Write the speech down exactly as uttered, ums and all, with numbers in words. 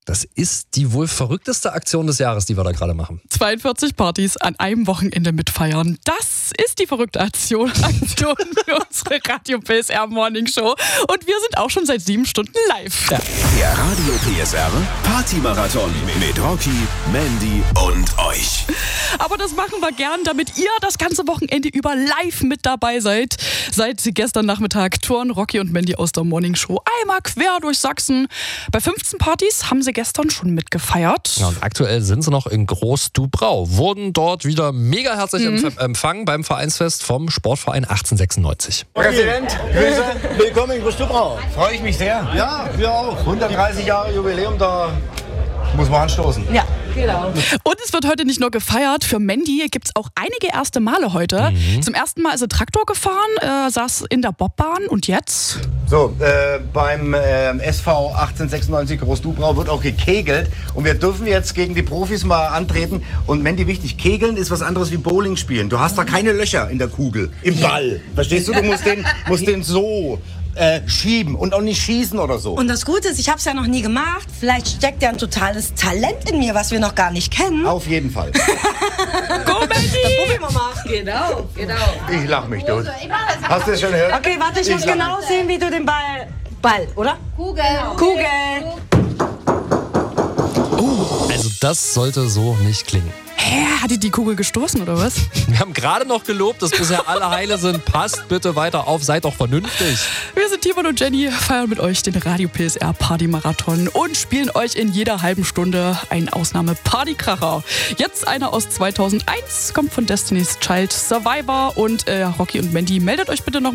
Das ist die wohl verrückteste Aktion des Jahres, die wir da gerade machen. zweiundvierzig Partys an einem Wochenende mitfeiern. Das ist die verrückte Aktion, Aktion für unsere Radio P S R Morning Show. Und wir sind auch schon seit sieben Stunden live. Ja. Der Radio P S R Party-Marathon mit Rocky, Mandy und euch. Aber das machen wir gern, damit ihr das ganze Wochenende über live mit dabei seid. Seit gestern Nachmittag touren Rocky und Mandy aus der Morning Show einmal quer durch Sachsen. Bei fünfzehn Partys haben sie gestern schon mitgefeiert. Ja, und aktuell sind sie noch in Groß-Dubrau. Wurden dort wieder mega herzlich mhm. empfangen beim Vereinsfest vom Sportverein achtzehnhundertsechsundneunzig. Präsident, Grüße, willkommen in Groß-Dubrau. Freue ich mich sehr. Ja, wir auch. hundertdreißig Jahre Jubiläum, da muss man anstoßen. Ja, genau. Und es wird heute nicht nur gefeiert. Für Mandy gibt es auch einige erste Male heute. Mhm. Zum ersten Mal ist sie Traktor gefahren, äh, saß in der Bobbahn und jetzt? So, äh, beim äh, S V achtzehnhundertsechsundneunzig Groß-Dubrau wird auch gekegelt. Und wir dürfen jetzt gegen die Profis mal antreten. Und Mandy, wichtig, kegeln ist was anderes wie Bowling spielen. Du hast da keine Löcher in der Kugel, im Ball. Verstehst du? Du musst den, musst den so... Äh, schieben und auch nicht schießen oder so. Und das Gute ist, ich habe es ja noch nie gemacht. Vielleicht steckt ja ein totales Talent in mir, was wir noch gar nicht kennen. Auf jeden Fall. Go, Mandy! Dann probieren wir mal. Genau, genau. Ich lach mich tot. Hast du es schon gehört? Okay, warte, ich, ich muss genau mich. sehen, wie du den Ball... Ball, oder? Kugel. Kugel. Oh, also das sollte so nicht klingen. Hä, hat die die Kugel gestoßen oder was? Wir haben gerade noch gelobt, dass bisher alle heile sind. Passt bitte weiter auf, seid doch vernünftig. Wir sind Timon und Jenny, feiern mit euch den Radio P S R Party Marathon und spielen euch in jeder halben Stunde einen Ausnahme-Partykracher. Jetzt einer aus zweitausendeins, kommt von Destiny's Child, Survivor und äh, Rocky und Mandy. Meldet euch bitte noch